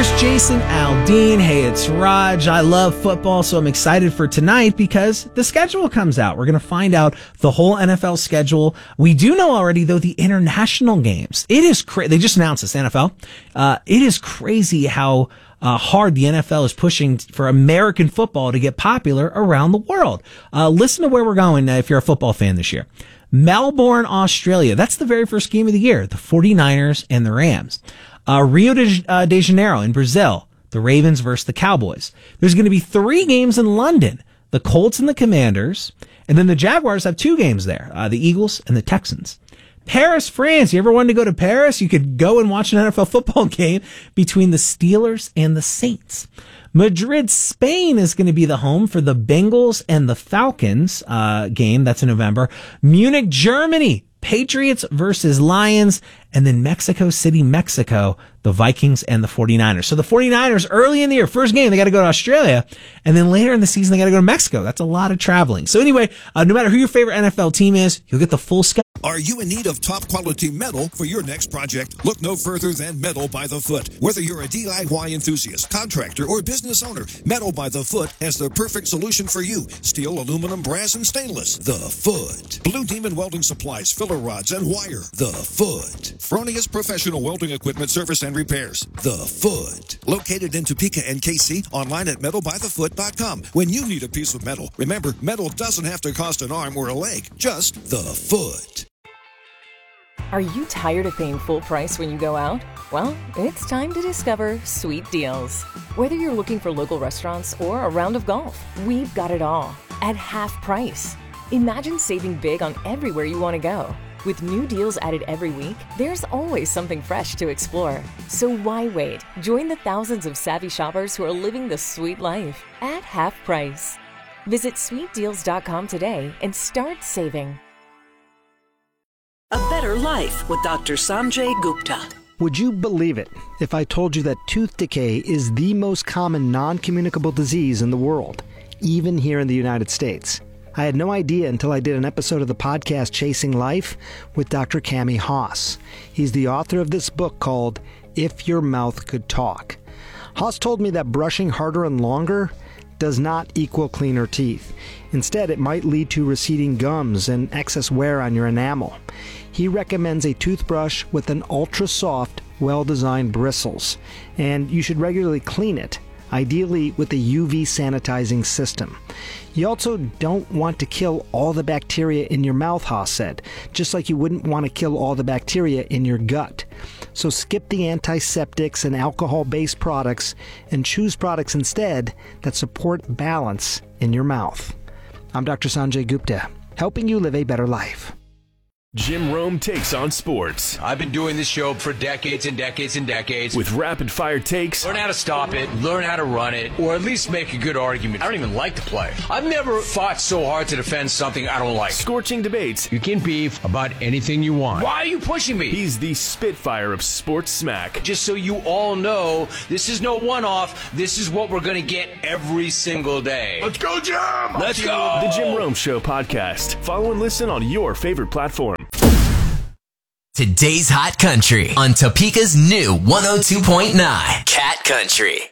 Here's Jason Aldean. Hey, it's Raj. I love football, so I'm excited for tonight because the schedule comes out. We're going to find out the whole NFL schedule. We do know already, though, the international games. It is they just announced this, NFL. It is crazy how hard the NFL is pushing for American football to get popular around the world. Listen to where we're going if you're a football fan this year. Melbourne, Australia. That's the very first game of the year. The 49ers and the Rams. Rio de Janeiro in Brazil. The Ravens versus the Cowboys. There's going to be 3 games in London. The Colts and the Commanders. And then the Jaguars have 2 games there. The Eagles and the Texans. Paris, France. You ever wanted to go to Paris? You could go and watch an NFL football game between the Steelers and the Saints. Madrid, Spain is going to be the home for the Bengals and the Falcons game. That's in November. Munich, Germany. Patriots versus Lions. And then Mexico City, Mexico, the Vikings and the 49ers. So the 49ers early in the year, first game, they got to go to Australia. And then later in the season, they got to go to Mexico. That's a lot of traveling. So anyway, no matter who your favorite NFL team is, you'll get the full schedule. Are you in need of top quality metal for your next project? Look no further than Metal by the Foot. Whether you're a DIY enthusiast, contractor, or business owner, Metal by the Foot has the perfect solution for you. Steel, aluminum, brass, and stainless. The Foot. Blue Demon Welding Supplies, filler rods, and wire. The Foot. Fronius Professional Welding Equipment Service and Repairs. The Foot. Located in Topeka and KC, online at metalbythefoot.com. When you need a piece of metal, remember, metal doesn't have to cost an arm or a leg. Just the Foot. Are you tired of paying full price when you go out? Well, it's time to discover Sweet Deals. Whether you're looking for local restaurants or a round of golf, we've got it all at half price. Imagine saving big on everywhere you want to go. With new deals added every week, there's always something fresh to explore. So why wait? Join the thousands of savvy shoppers who are living the sweet life at half price. Visit sweetdeals.com today and start saving. A Better Life with Dr. Sanjay Gupta. Would you believe it if I told you that tooth decay is the most common non-communicable disease in the world, even here in the United States? I had no idea until I did an episode of the podcast Chasing Life with Dr. Cami Haas. He's the author of this book called If Your Mouth Could Talk. Haas told me that brushing harder and longer does not equal cleaner teeth. Instead, it might lead to receding gums and excess wear on your enamel. He recommends a toothbrush with an ultra-soft, well-designed bristles, and you should regularly clean it, ideally with a UV sanitizing system. You also don't want to kill all the bacteria in your mouth, Haas said, just like you wouldn't want to kill all the bacteria in your gut. So skip the antiseptics and alcohol-based products and choose products instead that support balance in your mouth. I'm Dr. Sanjay Gupta, helping you live a better life. Jim Rome takes on sports. I've been doing this show for decades and decades and decades. With rapid-fire takes. Learn how to stop it, learn how to run it, or at least make a good argument. I don't even like to play. I've never fought so hard to defend something I don't like. Scorching debates. You can beef about anything you want. Why are you pushing me? He's the Spitfire of sports smack. Just so you all know, this is no one-off. This is what we're going to get every single day. Let's go, Jim! Let's go! The Jim Rome Show podcast. Follow and listen on your favorite platform. Today's Hot Country on Topeka's new 102.9 Cat Country.